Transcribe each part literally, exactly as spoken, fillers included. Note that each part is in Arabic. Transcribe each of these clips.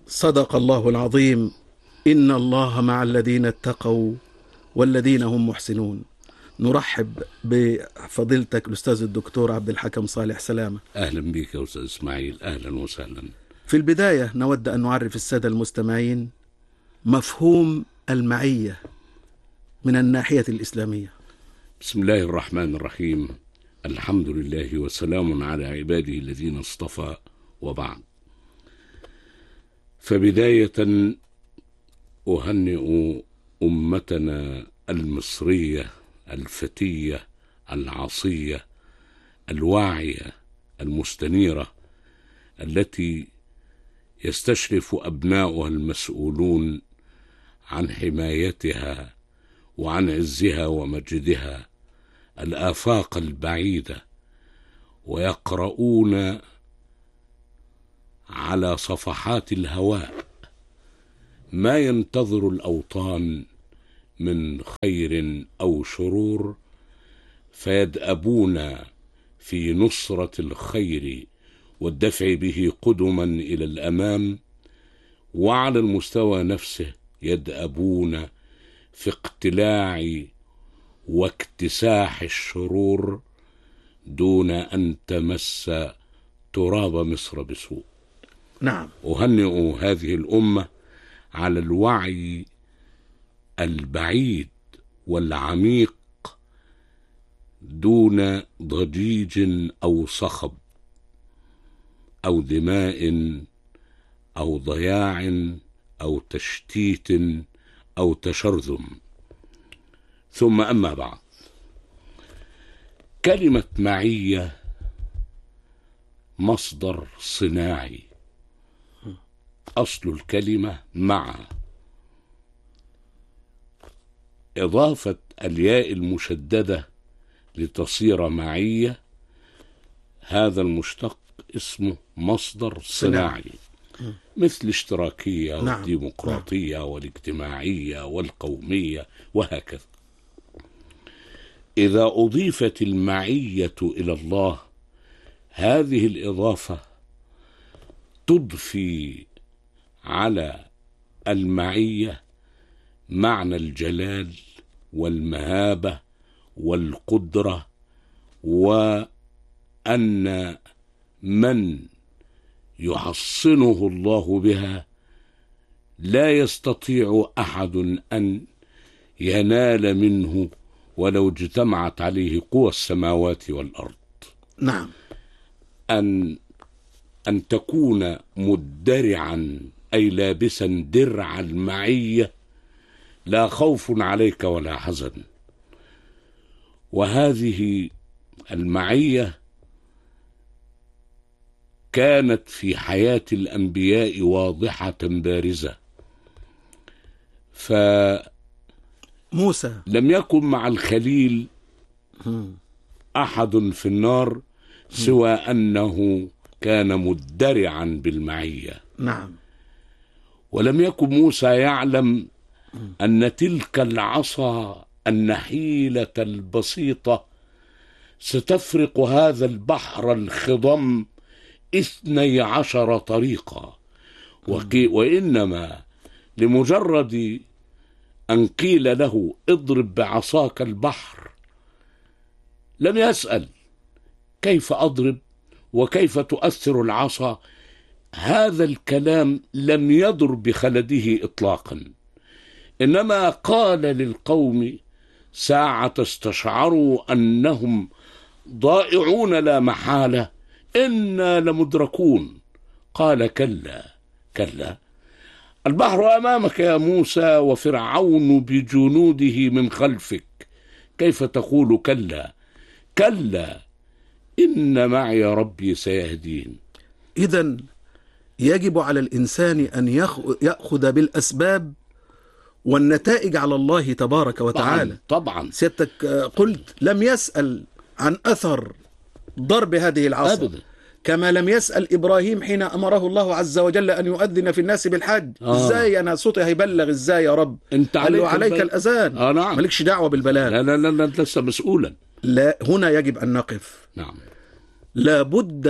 صدق الله العظيم. إن الله مع الذين اتقوا والذين هم محسنون. نرحب بفضيلتك الأستاذ الدكتور عبد الحكم صالح سلامة. أهلا بك يا أستاذ إسماعيل، أهلا وسهلا. في البداية نود أن نعرف السادة المستمعين مفهوم المعية من الناحية الإسلامية. بسم الله الرحمن الرحيم. الحمد لله وسلام على عباده الذين اصطفى، وبعد. فبداية أهنئ أمتنا المصرية الفتية العصية الواعية المستنيرة، التي يستشرف أبناؤها المسؤولون عن حمايتها وعن عزها ومجدها الآفاق البعيدة، ويقرؤون على صفحات الهواء ما ينتظر الأوطان من خير أو شرور، فيدأبون في نصرة الخير والدفع به قدما إلى الأمام، وعلى المستوى نفسه يدأبون في اقتلاع واكتساح الشرور دون أن تمس تراب مصر بسوء. نعم. أهنئ هذه الأمة على الوعي البعيد والعميق دون ضجيج أو صخب أو دماء أو ضياع أو تشتيت أو تشرذم. ثم أما بعد، كلمة معية مصدر صناعي، أصل الكلمة مع، إضافة الياء المشددة لتصير معية، هذا المشتق اسمه مصدر صناعي، مثل الاشتراكية نعم. والديمقراطية والاجتماعية والقومية وهكذا. إذا أضيفت المعية إلى الله، هذه الإضافة تضفي على المعية معنى الجلال والمهابة والقدرة، وأن من يحصنه الله بها لا يستطيع أحد أن ينال منه ولو اجتمعت عليه قوى السماوات والأرض. نعم. أن أن تكون مدرعا، أي لابسا درع المعية، لا خوف عليك ولا حزن. وهذه المعية كانت في حياة الأنبياء واضحة بارزة. موسى لم يكن مع الخليل أحد في النار سوى أنه كان مدرعا بالمعية. نعم. ولم يكن موسى يعلم أن تلك العصا النحيلة البسيطة ستفرق هذا البحر الخضم اثني عشر طريقة، وإنما لمجرد أن قيل له اضرب بعصاك البحر لم يسأل كيف أضرب وكيف تؤثر العصا. هذا الكلام لم يضر بخلده إطلاقا، إنما قال للقوم ساعة استشعروا أنهم ضائعون لا محالة، إنا لمدركون، قال كلا كلا، البحر أمامك يا موسى وفرعون بجنوده من خلفك، كيف تقول كلا كلا إن معي ربي سيهدين. إذن يجب على الإنسان أن يأخذ بالأسباب والنتائج على الله تبارك وتعالى. طبعا, طبعا. سيادتك قلت لم يسأل عن أثر ضرب هذه العصا أبدا، كما لم يسأل إبراهيم حين أمره الله عز وجل أن يؤذن في الناس بالحج. آه. إزاي أنا صوتي هيبلغ إزاي يا رب؟ أنت قال له عليك البل... الأذان. آه نعم. مالكش دعوة بالبلاغ. لا لا لا, لا لست مسؤولا. لا، هنا يجب أن نقف. نعم. لابد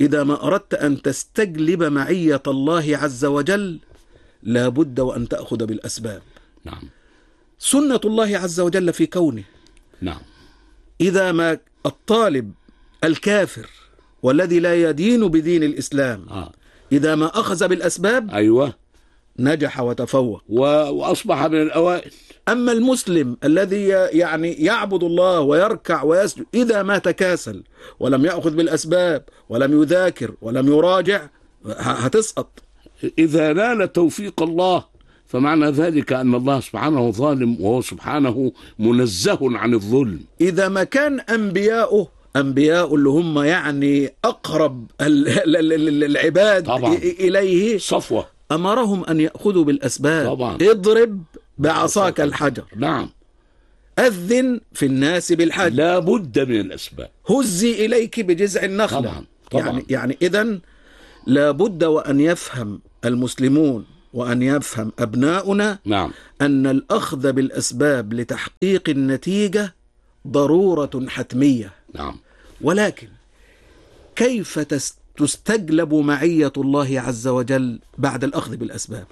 إذا ما أردت أن تستجلب معية الله عز وجل لا بد وأن تأخذ بالأسباب. نعم. سنة الله عز وجل في كونه. نعم. إذا ما الطالب الكافر والذي لا يدين بدين الإسلام آه. إذا ما أخذ بالأسباب أيوة نجح وتفوق و... وأصبح من الأوائل. أما المسلم الذي يعني يعبد الله ويركع ويسجد إذا ما تكاسل ولم يأخذ بالأسباب ولم يذاكر ولم يراجع هتسقط. إذا نال توفيق الله فمعنى ذلك أن الله سبحانه ظالم وهو سبحانه منزه عن الظلم. إذا ما كان أنبياؤه أنبياء اللي هم يعني أقرب العباد طبعا. إليه صفوة أمرهم أن يأخذوا بالأسباب. طبعا. اضرب بعصاك الحجر. نعم. أذن في الناس بالحج. لا بد من الأسباب. هزي إليك بجذع النخلة. طبعا. طبعا. يعني, يعني إذن لا بد وأن يفهم المسلمون وأن يفهم أبناؤنا نعم. أن الأخذ بالأسباب لتحقيق النتيجة ضرورة حتمية. نعم. ولكن كيف تستجلب معية الله عز وجل بعد الأخذ بالأسباب؟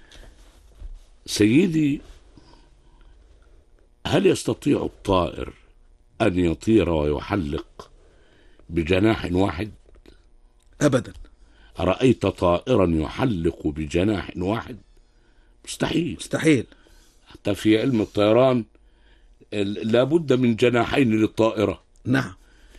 سيدي، هل يستطيع الطائر أن يطير ويحلق بجناح واحد؟ أبدا. أرأيت طائرا يحلق بجناح واحد؟ مستحيل. مستحيل. حتى في علم الطيران لابد من جناحين للطائرة. نعم.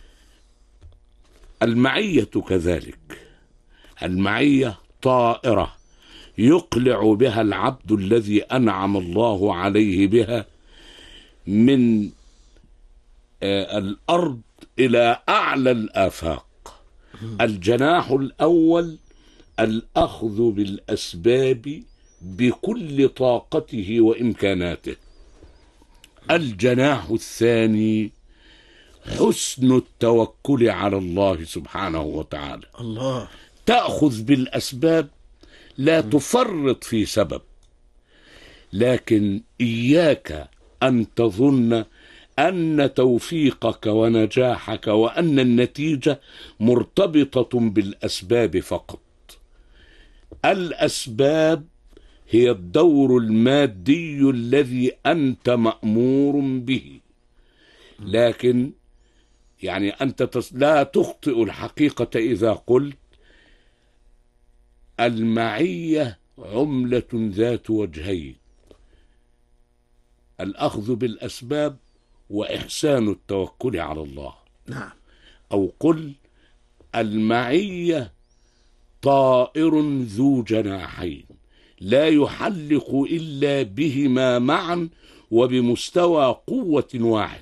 المعية كذلك. المعية طائرة يقلع بها العبد الذي أنعم الله عليه بها من آه الأرض إلى أعلى الآفاق. الجناح الأول الأخذ بالأسباب بكل طاقته وإمكاناته. الجناح الثاني حسن التوكل على الله سبحانه وتعالى. الله. تأخذ بالأسباب، لا تفرط في سبب، لكن إياك أن تظن أن توفيقك ونجاحك وأن النتيجة مرتبطة بالأسباب فقط. الأسباب هي الدور المادي الذي أنت مأمور به، لكن يعني أنت لا تخطئ الحقيقة إذا قلت المعية عملة ذات وجهين، الأخذ بالأسباب وإحسان التوكل على الله. نعم. أو قل المعية طائر ذو جناحين لا يحلق إلا بهما معا وبمستوى قوة واحد.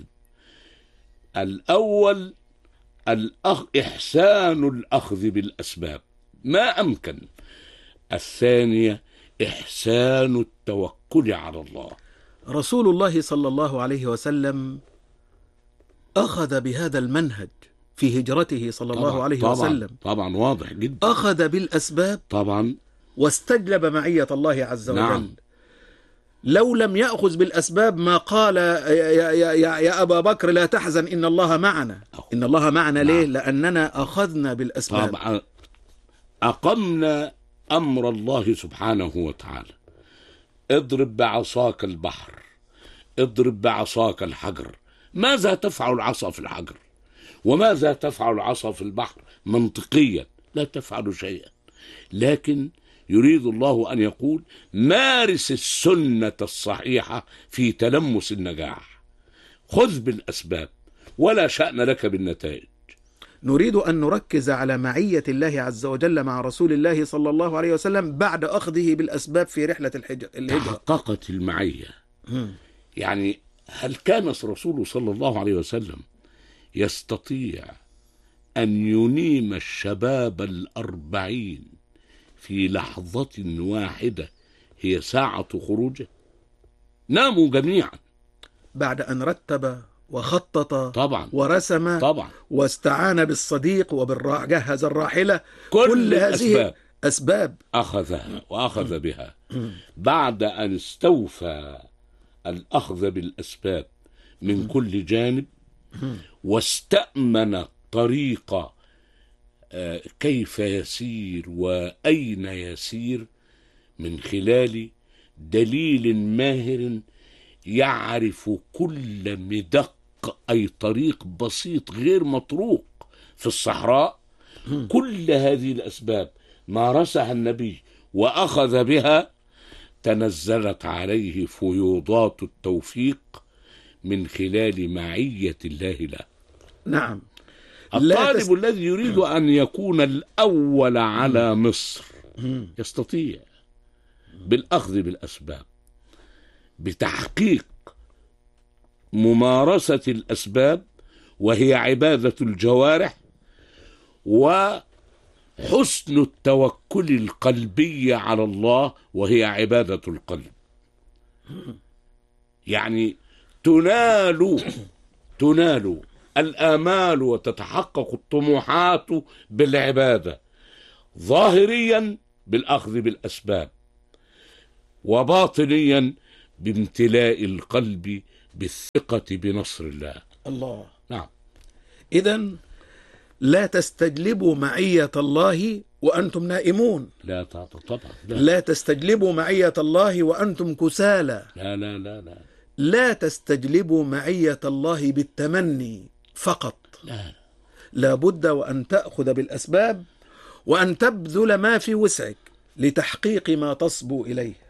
الأول الأخ... إحسان الأخذ بالأسباب ما أمكن. الثانية إحسان التوكل على الله. رسول الله صلى الله عليه وسلم أخذ بهذا المنهج في هجرته صلى الله طبعًا عليه طبعًا وسلم. طبعا واضح جدا. أخذ بالأسباب طبعا واستجلب معية الله عز وجل. نعم. لو لم يأخذ بالأسباب ما قال يا, يا, يا, يا أبا بكر لا تحزن إن الله معنا. إن الله معنا. نعم. ليه؟ لأننا أخذنا بالأسباب. طبعا أقمنا أمر الله سبحانه وتعالى. اضرب بعصاك البحر، اضرب بعصاك الحجر. ماذا تفعل العصا في الحجر؟ وماذا تفعل العصا في البحر؟ منطقيا لا تفعل شيئا، لكن يريد الله أن يقول مارس السنة الصحيحة في تلمس النجاح. خذ بالأسباب ولا شأن لك بالنتائج. نريد أن نركز على معية الله عز وجل مع رسول الله صلى الله عليه وسلم بعد أخذه بالأسباب في رحلة الهجرة. تحققت المعية. م. يعني هل كان رسول صلى الله عليه وسلم يستطيع أن ينيم الشباب الأربعين في لحظة واحدة هي ساعة خروجه؟ ناموا جميعا بعد أن رتب وخطط طبعا ورسم طبعا واستعان بالصديق وبالراح جهز الراحلة. كل, كل هذه أسباب, أسباب أخذها وأخذ بها. بعد أن استوفى الأخذ بالأسباب من كل جانب واستأمن طريق كيف يسير وأين يسير من خلال دليل ماهر يعرف كل مدق، أي طريق بسيط غير مطروق في الصحراء. كل هذه الأسباب مارسها النبي وأخذ بها، تنزلت عليه فيوضات التوفيق من خلال معية الله له. نعم. الطالب تست... الذي يريد أن يكون الأول على مصر يستطيع بالأخذ بالأسباب، بتحقيق ممارسة الأسباب وهي عبادة الجوارح، وحسن التوكل القلبي على الله وهي عبادة القلب. يعني تنال تنال الآمال وتتحقق الطموحات بالعبادة، ظاهريا بالأخذ بالأسباب، وباطنيا بامتلاء القلب بالثقة بنصر الله. الله. نعم. إذن لا تستجلبوا معية الله وأنتم نائمون. لا طبعا. لا. لا تستجلبوا معية الله وأنتم كسالى. لا لا لا لا. لا تستجلبوا معية الله بالتمني فقط. لا. لابد وأن تأخذ بالأسباب وأن تبذل ما في وسعك لتحقيق ما تصبو إليه.